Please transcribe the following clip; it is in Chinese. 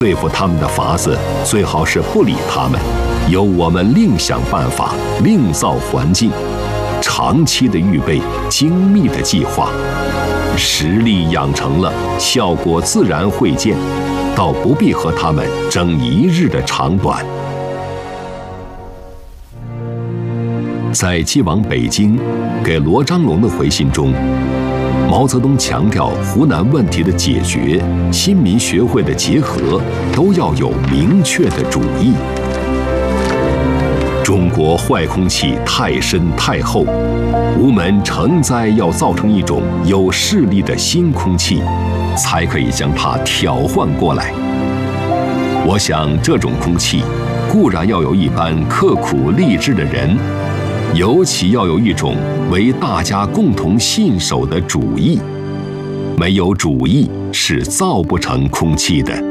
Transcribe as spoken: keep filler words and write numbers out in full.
对付他们的法子，最好是不理他们，由我们另想办法，另造环境，长期的预备，精密的计划，实力养成了，效果自然会见，倒不必和他们争一日的长短。在寄往北京给罗章龙的回信中，毛泽东强调湖南问题的解决、新民学会的结合都要有明确的主意。中国坏空气太深太厚，吾们诚哉要造成一种有势力的新空气，才可以将它调换过来。我想这种空气固然要有一般刻苦励志的人，尤其要有一种为大家共同信守的主义，没有主义是造不成空气的。